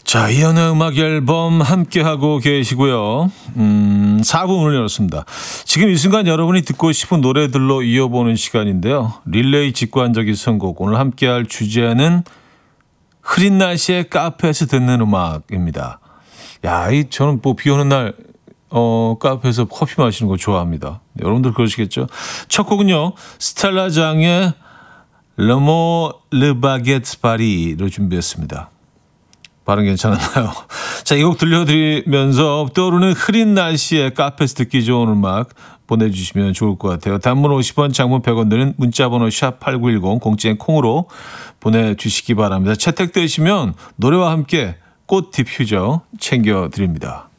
자, 이현의 음악 앨범 함께하고 계시고요. 4부 문을 열었습니다. 지금 이 순간 여러분이 듣고 싶은 노래들로 이어보는 시간인데요. 릴레이 직관적인 선곡. 오늘 함께할 주제는 흐린 날씨에 카페에서 듣는 음악입니다. 야, 저는 뭐 비 오는 날 카페에서 커피 마시는 거 좋아합니다. 네, 여러분들 그러시겠죠? 첫 곡은요. 스텔라장의 르모 르바게트 파리로 준비했습니다. 발음 괜찮았나요? 자, 이 곡 들려드리면서 떠오르는 흐린 날씨에 카페에서 듣기 좋은 음악 보내주시면 좋을 것 같아요. 단문 50원, 장문 100원 드는 문자번호 샵8910 공짜인 콩으로 보내주시기 바랍니다. 채택되시면 노래와 함께 꽃 디퓨저 챙겨드립니다.